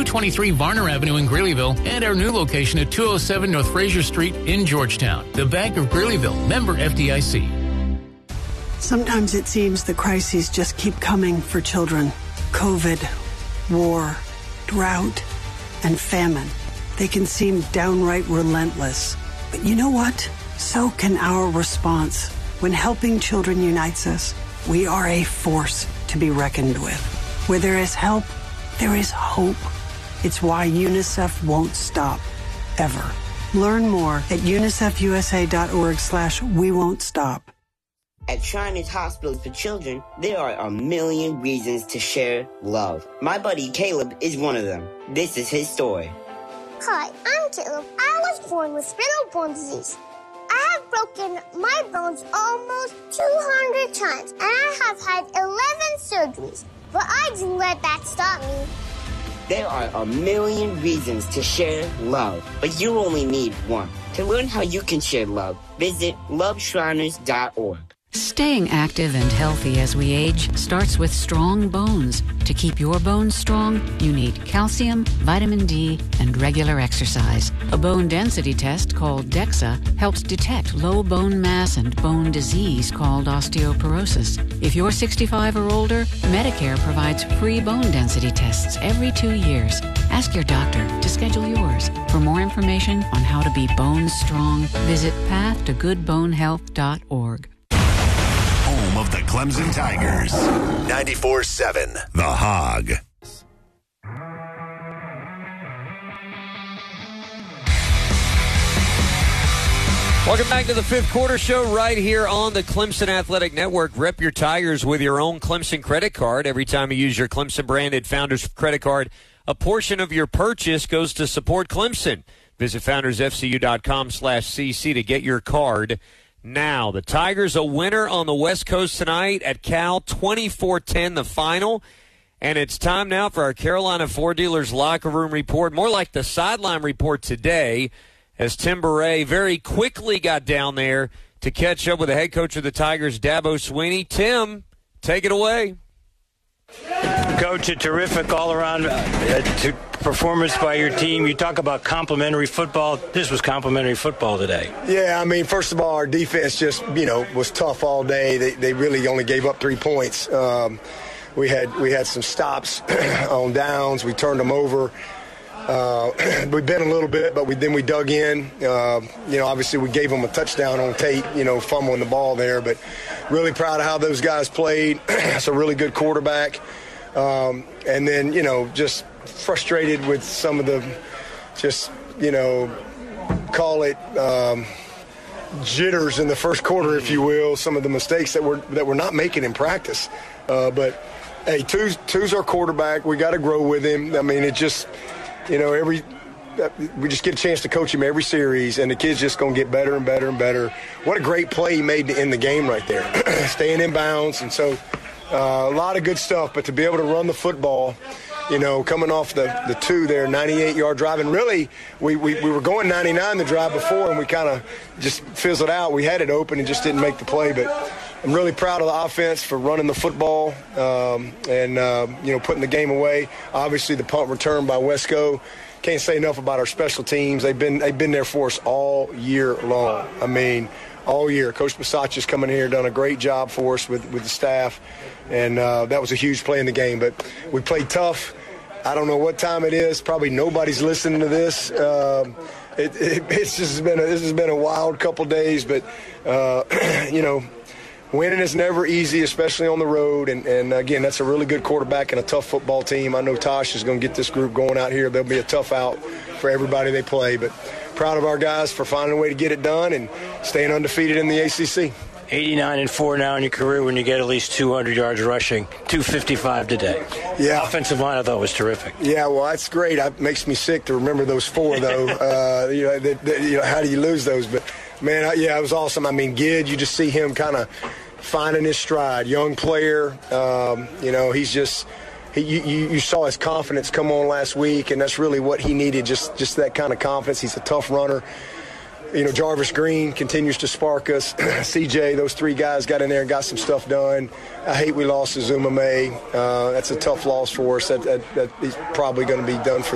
223 Varner Avenue in Greeleyville, and our new location at 207 North Fraser Street in Georgetown. The Bank of Greeleyville, member FDIC. Sometimes it seems the crises just keep coming for children. COVID, war, drought, and famine. They can seem downright relentless. But you know what? So can our response. When helping children unites us, we are a force to be reckoned with. Where there is help, there is hope. It's why UNICEF won't stop, ever. Learn more at unicefusa.org/we won't stop. At Shriners Hospital for Children, there are a million reasons to share love. My buddy Caleb is one of them. This is his story. Hi, I'm Caleb. I was born with spinal bone disease. I have broken my bones almost 200 times, and I have had 11 surgeries. But I didn't let that stop me. There are a million reasons to share love, but you only need one. To learn how you can share love, visit loveshriners.org. Staying active and healthy as we age starts with strong bones. To keep your bones strong, you need calcium, vitamin D, and regular exercise. A bone density test called DEXA helps detect low bone mass and bone disease called osteoporosis. If you're 65 or older, Medicare provides free bone density tests every 2 years. Ask your doctor to schedule yours. For more information on how to be bone strong, visit pathtogoodbonehealth.org. Home of the Clemson Tigers. 94.7 The Hog. Welcome back to the Fifth Quarter Show right here on the Clemson Athletic Network. Rep your Tigers with your own Clemson credit card. Every time you use your Clemson-branded Founders credit card, a portion of your purchase goes to support Clemson. Visit foundersfcu.com/cc to get your card now. The Tigers a winner on the West Coast tonight at Cal, 24-10 the final. And it's time now for our Carolina Ford Dealers locker room report, more like the sideline report today, as Tim Bourret very quickly got down there to catch up with the head coach of the Tigers, Dabo Swinney. Tim, take it away. Coach, a terrific all-around performance by your team. You talk about complimentary football. This was complimentary football today. Yeah, I mean, first of all, our defense just, was tough all day. They really only gave up 3 points. We had some stops on downs. We turned them over. We bent a little bit, but then we dug in. Obviously we gave them a touchdown on Tate, fumbling the ball there. But really proud of how those guys played. It's a really good quarterback. And then, just frustrated with some of the call it jitters in the first quarter, if you will, some of the mistakes that we're not making in practice. But, hey, Two's our quarterback. We got to grow with him. I mean, it just – we just get a chance to coach him every series, and the kid's just going to get better and better and better. What a great play he made to end the game right there, staying in bounds. And so a lot of good stuff. But to be able to run the football, coming off the 2 there, 98-yard drive. And really, we were going 99 the drive before, and we kind of just fizzled out. We had it open and just didn't make the play. But I'm really proud of the offense for running the football and putting the game away. Obviously, the punt return by Wesco. Can't say enough about our special teams. They've been there for us all year long. I mean, all year. Coach Bisaccia's coming here, done a great job for us with the staff, and that was a huge play in the game. But we played tough. I don't know what time it is. Probably nobody's listening to this. This has been a wild couple days, but winning is never easy, especially on the road. And again, that's a really good quarterback and a tough football team. I know Tosh is going to get this group going out here. There'll be a tough out for everybody they play. But proud of our guys for finding a way to get it done and staying undefeated in the ACC. 89-4 now in your career when you get at least 200 yards rushing, 255 today. Yeah. Offensive line, I thought, was terrific. Yeah, well, that's great. It makes me sick to remember those 4, though. How do you lose those? But, man, it was awesome. I mean, Gid, you just see him kind of finding his stride. Young player. He's just you saw his confidence come on last week, and that's really what he needed, just that kind of confidence. He's a tough runner. Jarvis Green continues to spark us. CJ, those 3 guys got in there and got some stuff done. I hate we lost to Zuma May. That's a tough loss for us. That he's probably going to be done for